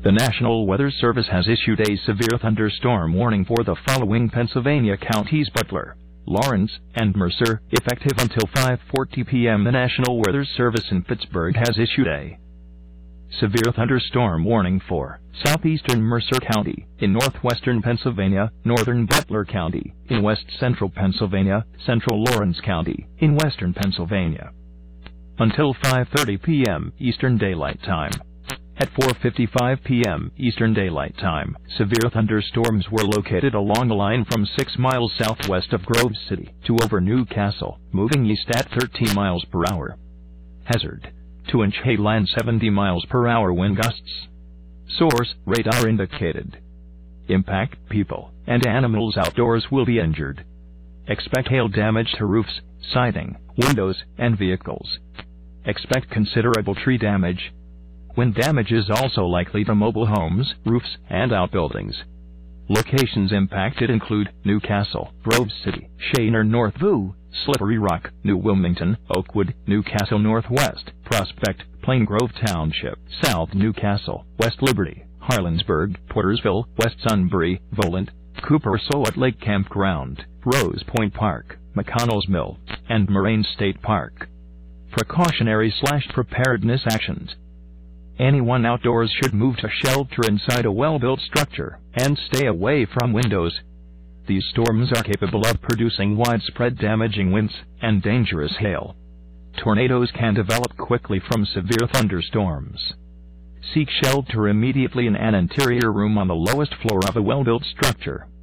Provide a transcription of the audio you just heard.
The National Weather Service has issued a severe thunderstorm warning for the following Pennsylvania counties: Butler, Lawrence, and Mercer, effective until 5:40 p.m. The National Weather Service in Pittsburgh has issued a severe thunderstorm warning for southeastern Mercer County, in northwestern Pennsylvania, northern Butler County, in west-central Pennsylvania, central Lawrence County, in western Pennsylvania, until 5:30 p.m. Eastern Daylight Time. At 4:55 p.m. Eastern Daylight Time, severe thunderstorms were located along the line from 6 miles southwest of Grove City to over Newcastle, moving east at 13 miles per hour. Hazard: 2-inch hail and 70 miles per hour wind gusts. Source: radar indicated. Impact: people and animals outdoors will be injured. Expect hail damage to roofs, siding, windows, and vehicles. Expect considerable tree damage. Wind damage is also likely to mobile homes, roofs, and outbuildings. Locations impacted include Newcastle, Grove City, Shaner Northview, Slippery Rock, New Wilmington, Oakwood, Newcastle Northwest, Prospect, Plain Grove Township, South Newcastle, West Liberty, Harlansburg, Portersville, West Sunbury, Volant, Cooper Sowat Lake Campground, Rose Point Park, McConnell's Mill, and Moraine State Park. Precautionary/preparedness actions. Anyone outdoors should move to shelter inside a well-built structure and stay away from windows. These storms are capable of producing widespread damaging winds and dangerous hail. Tornadoes can develop quickly from severe thunderstorms. Seek shelter immediately in an interior room on the lowest floor of a well-built structure.